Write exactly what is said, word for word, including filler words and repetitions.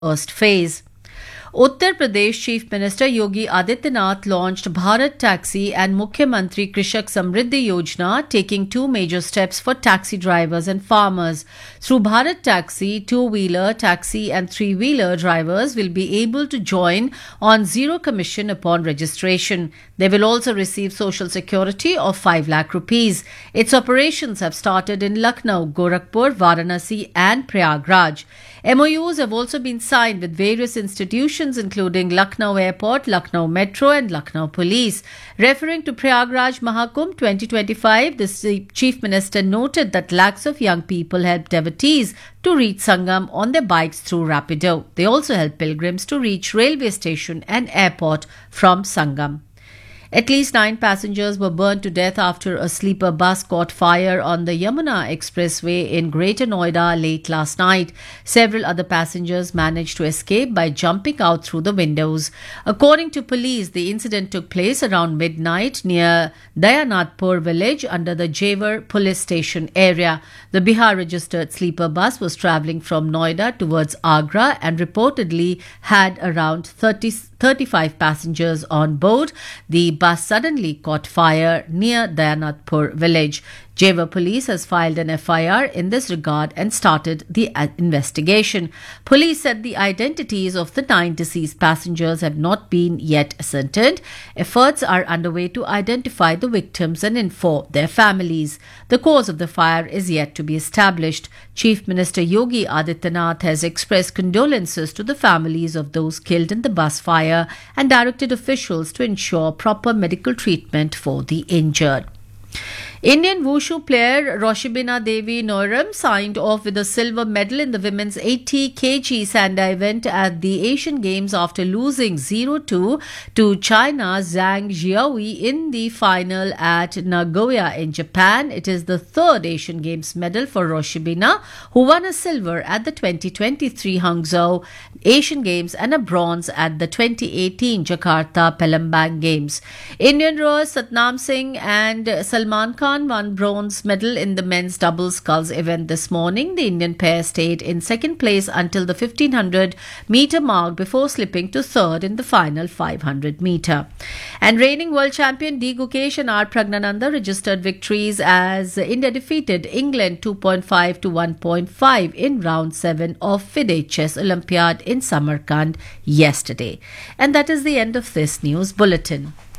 first phase. Uttar Pradesh Chief Minister Yogi Adityanath launched Bharat Taxi and Mukhyamantri Krishak Samriddhi Yojana, taking two major steps for taxi drivers and farmers. Through Bharat Taxi, two-wheeler, taxi and three-wheeler drivers will be able to join on zero commission upon registration. They will also receive social security of five lakh rupees. Its operations have started in Lucknow, Gorakhpur, Varanasi and Prayagraj. M O Us have also been signed with various institutions including Lucknow Airport, Lucknow Metro and Lucknow Police. Referring to Prayagraj Mahakumbh twenty twenty-five, the Chief Minister noted that lakhs of young people helped devotees to reach Sangam on their bikes through Rapido. They also helped pilgrims to reach railway station and airport from Sangam. At least nine passengers were burned to death after a sleeper bus caught fire on the Yamuna Expressway in Greater Noida late last night. Several other passengers managed to escape by jumping out through the windows. According to police, the incident took place around midnight near Dayanatpur village under the Jewar police station area. The Bihar-registered sleeper bus was travelling from Noida towards Agra and reportedly had around thirty, thirty-five passengers on board. The bus suddenly caught fire near Dayanatpur village. Jewar police has filed an F I R in this regard and started the investigation. Police said the identities of the nine deceased passengers have not been yet ascertained. Efforts are underway to identify the victims and inform their families. The cause of the fire is yet to be established. Chief Minister Yogi Adityanath has expressed condolences to the families of those killed in the bus fire and directed officials to ensure proper medical treatment for the injured. Indian wushu player Roshibina Devi Noiram signed off with a silver medal in the women's eighty kilograms Sanda event at the Asian Games after losing zero two to China's Zhang Jiaoyi in the final at Nagoya in Japan. It is the third Asian Games medal for Roshibina, who won a silver at the twenty twenty-three Hangzhou Asian Games and a bronze at the twenty eighteen Jakarta Palembang Games. Indian rowers Satnam Singh and Salman Khan won bronze medal in the men's double sculls event this morning. The Indian pair stayed in second place until the fifteen hundred meter mark before slipping to third in the final five hundred meter. And reigning world champion D. Gukesh and R. Pragnananda registered victories as India defeated England two point five to one point five in round seven of FIDE Chess Olympiad in Samarkand yesterday. And that is the end of this news bulletin.